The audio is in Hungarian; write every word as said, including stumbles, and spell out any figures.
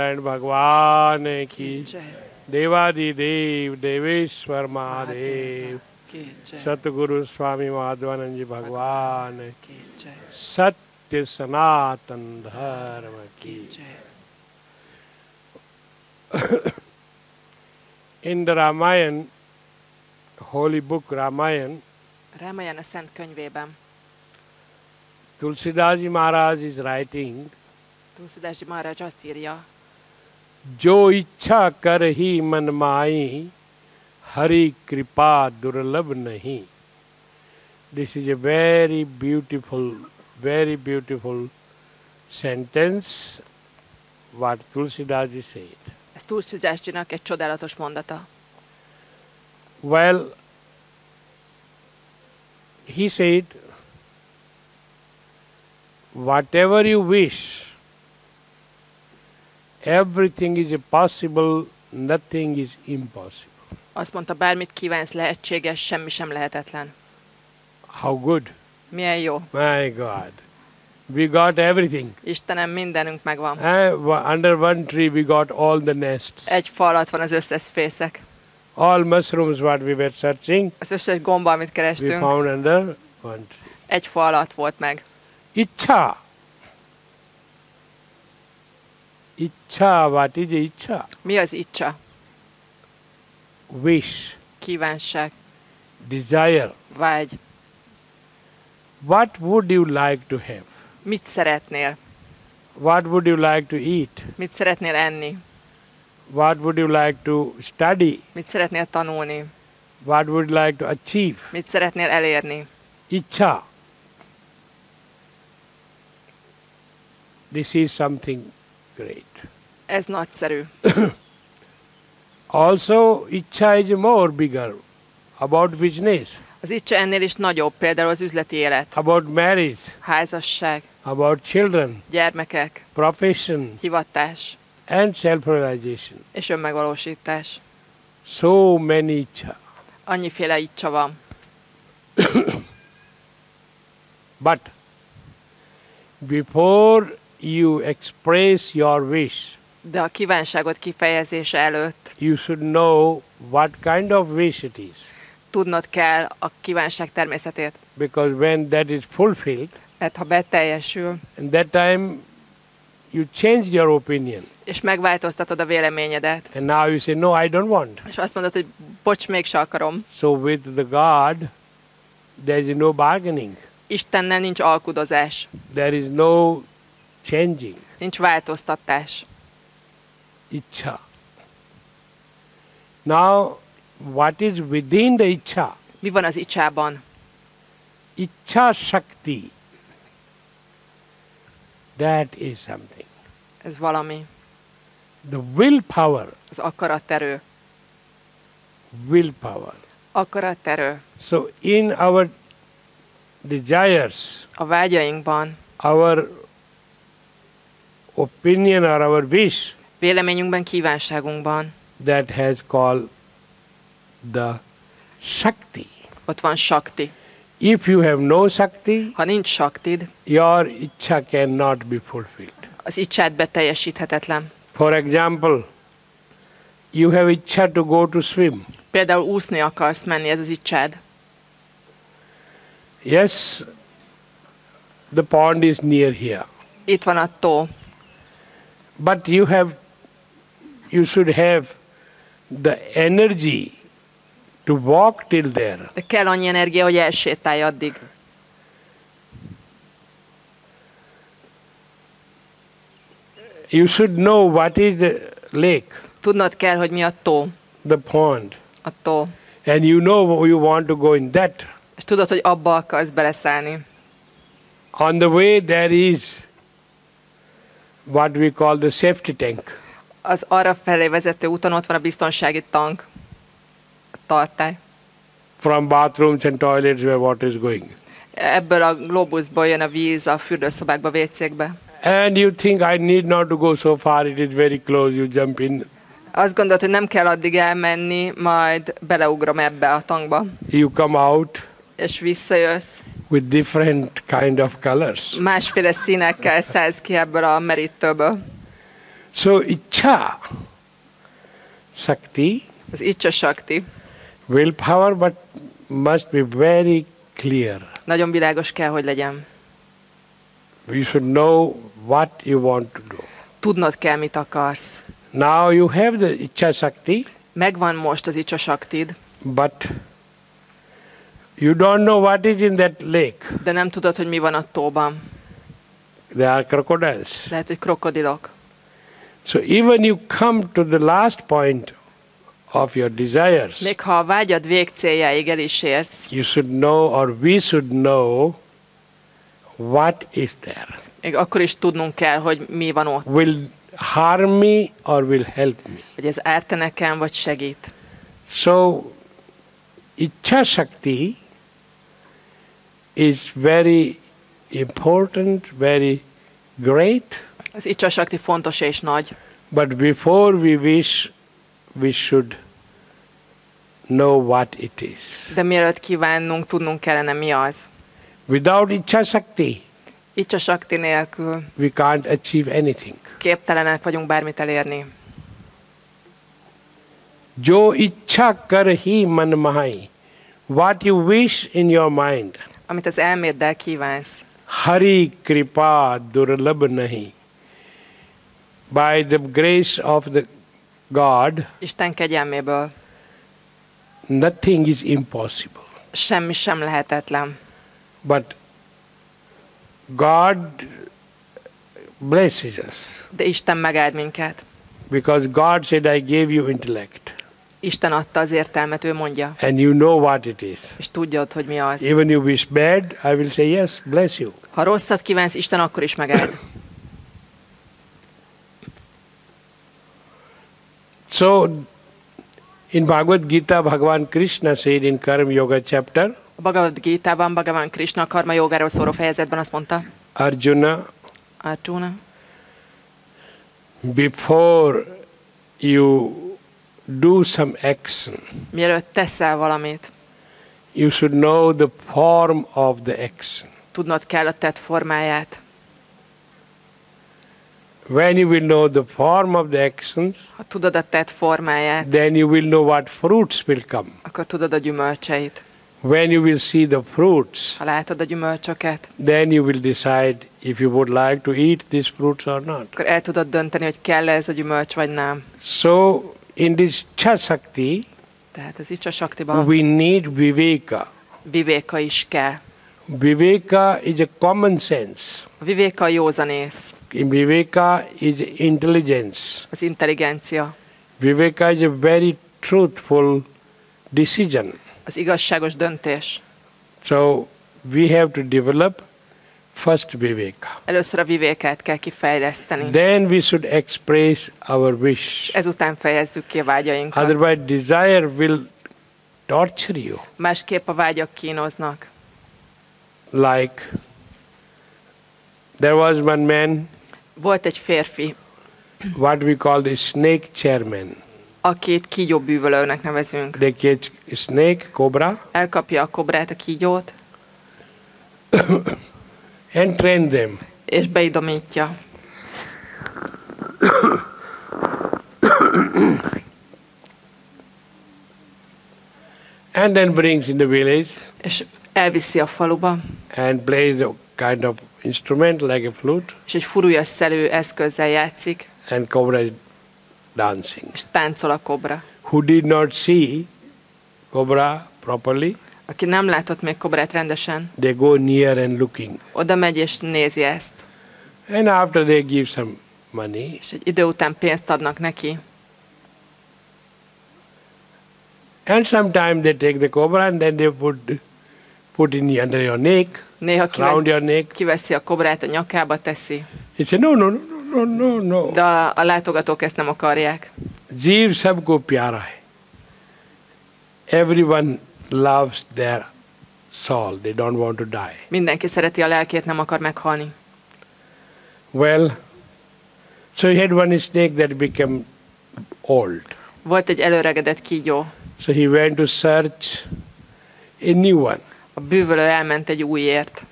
भगवान की देवादिदेव देवेश्वर महादेव सतगुरु स्वामी माधवानंद जी भगवान की सत्य सनातन धर्म की In the Ramayana, holy book Ramayana, Ramayana szent könyvében Tulsidas Maharaj is writing, Tulsidas Maharaj azt írja, जो इच्छा कर ही मन माई हरि कृपा दुर्लभ नहीं. This is a very beautiful, very beautiful sentence what Tulsidas ji said. Ez Tulsidasjinak egy csodálatos mondata. Well, he said, whatever you wish, everything is possible, nothing is impossible. Azt mondta, bármit kívánsz, lehetséges, semmi sem lehetetlen. How good. Milyen jó. My God. We got everything. Istenem, mindenünk megvan. Uh, under one tree we got all the nests. Egy fa alatt van az összes fészek. All mushrooms what we were searching, az összes gomba, amit we kerestünk, found under one tree. egy fa alatt volt meg. Icha. Icha, what is icha? Mi az icsa? Wish. Kívánság. Desire. Vágy. What would you like to have? Mit szeretnél? What would you like to eat? Mit szeretnél enni? What would you like to study? Mit szeretnél tanulni? What would you like to achieve? Mit szeretnél elérni? Icha. This is something great. Ez nagyszerű. Also, icha is more bigger about business, Az icsa ennél is nagyobb, például az üzleti élet, about marriage, házasság, about children, gyermekek, profession, hivatás and self-realization. és önmegvalósítás. So many icha. Annyiféle icsa van. But before you express your wish, De a kívánságot kifejezése előtt you should know what kind of wish it is. tudnod kell a kívánság természetét. Because when that is fulfilled, Mert ha beteljesül, and that time you change your opinion. és megváltoztatod a véleményedet, And now you say, no, I don't want. és azt mondod, hogy bocs, mégse akarom. So with the God, there is no bargaining. Istennel nincs alkudozás, There is no changing. nincs változtatás. Icha. Now, what is within the icha? Mi van az icsában? Icha Shakti. That is something. Ez valami. The willpower. Az akaraterő. Willpower. Akaraterő. So in our desires, A vágyainkban, our opinion or our wish, véleményünkben, kívánságunkban that has called the Shakti. ott van sakti. If you have no Shakti, Ha nincs saktid, your icha cannot be fulfilled. az icsád beteljesíthetetlen. For example, you have icha to go to swim. Például úszni akarsz menni, ez az icsád. Yes, the pond is near here. Itt van a tó. But you have, you should have the energy to walk till there. De kell annyi energia, hogy elsétálj addig. You should know what is the lake, Tudnod kell, hogy mi a tó. the pond. A tó. And you know you want to go in that. És tudod, hogy abba akarsz beleszállni. On the way there is what we call the safety tank. Az arra felé vezető úton ott van a biztonsági tank. A tartály. From bathrooms and toilets where water is going. Ebből a globuszból jön a víz a fürdőszobákba, vécékbe. And you think I need not to go so far, it is very close, you jump in. Azt gondolod, hogy nem kell addig elmenni, majd beleugrom ebbe a tankba. You come out És visszajössz. with different kind of colors. Másféle színekkel szállsz ki ebből a merítőből. So Ichcha Shakti, Az Icsa Sakti willpower, but must be very clear. nagyon világos kell, hogy legyen. You should know what you want to do. Tudnod kell, mit akarsz. Now you have the Ichcha Shakti, Megvan most az Icsa Saktid, but you don't know what is in that lake. de nem tudod, hogy mi van a tóban. There are crocodiles. Lehet, hogy krokodilok. So even you come to the last point of your desires, Még ha a vágyad végcéljáig el is érsz, you should know, or we should know, what is there. még akkor is tudnunk kell, hogy mi van ott. Will harm me or will help me. Hogy ez árt nekem, vagy segít. So, Ichcha Shakti is very important, very great, Az Icsa Sakti fontos és nagy, but before we wish, we should know what it is. de mielőtt kívánnunk, tudnunk kellene, mi az. Without Ichcha Shakti, Icsa Sakti nélkül we can't achieve anything. képtelenek vagyunk bármit elérni. Jo ichcha karhi man mahai. What you wish in your mind. Amit az elméddel kívánsz, Hari kripa durlabh nahi. By the grace of the God, Isten kegyelméből nothing is impossible. semmi sem lehetetlen. But God blesses us De Isten megáld minket. because God said, I gave you intellect Isten adta az értelmet, ő mondja, and you know what it is. és tudjad, hogy mi az. Even you wish bad, I will say yes, bless you. Ha rosszat kívánsz, Isten akkor is megáld. So, in Bhagavad Gita, Bhagavan Krishna said in Karma Yoga chapter, A Bhagavad Gita-ban, Bhagavan Krishna a karma jogáról szóló fejezetben azt mondta, Arjuna, Arjuna, before you do some action, mielőtt teszel valamit, you should know the form of the action. tudnod kell a tett formáját. When you will know the form of the actions, Ha tudod a tett formáját, then you will know what fruits will come. akkor tudod a gyümölcseit. When you will see the fruits, Ha látod a gyümölcsöket, then you will decide if you would like to eat these fruits or not. akkor el tudod dönteni, hogy kell-e ez a gyümölcs, vagy nem. So, in this Ichcha Shakti, Tehát az Icsa Saktiban we need viveka. vivéka is kell. Viveka is a common sense. A vivéka a józanész, In Viveka is intelligence. az intelligencia, Viveka is a very truthful decision. az igazságos döntés. So we have to develop first Viveka. Először a vivékát kell kifejleszteni. Then we should express our És wish. ezután fejezzük ki a vágyainkat. Otherwise desire will torture you. Másképp a vágyak kínoznak. Like there was one man, Volt egy férfi, what we call the snake chairman. akit kígyóbűvölőnek nevezünk. They catch snake, cobra, Elkapja a kobrát, a kígyót, and train them. és beidomítja. And then brings in the village És elviszi a faluba, and plays a kind of instrument like a flute, és egy furújas szelő eszközzel játszik, and cobra is dancing. és táncol a kobra. Who did not see cobra properly, Aki nem látott még kobrát rendesen, they go near and looking. oda megy és nézi ezt. And after they give some money, És egy idő után pénzt adnak neki. and sometimes they take the cobra and then they put put in under your neck, Néha around kive- your neck. kiveszi a kobrát, a nyakába teszi. He said, no, no, no, no, no, no. De a, a látogatók ezt nem akarják. Jeev sabko pyara hai. Everyone loves their soul. They don't want to die. Mindenki szereti a lelkét, nem akar meghalni. Well, so he had one snake that became old. Volt egy előregedett kígyó. So he went to search a new one. A bűvölő elment egy újért.